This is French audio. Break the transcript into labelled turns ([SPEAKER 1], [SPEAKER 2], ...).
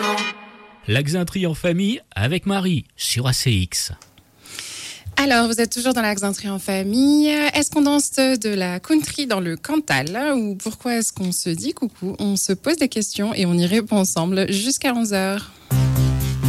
[SPEAKER 1] L'Axintrie en famille avec Marie sur ACX.
[SPEAKER 2] Alors, vous êtes toujours dans l'Axintrie en famille. Est-ce qu'on danse de la country dans le Cantal ou pourquoi est-ce qu'on se dit coucou? On se pose des questions et on y répond ensemble jusqu'à 11h.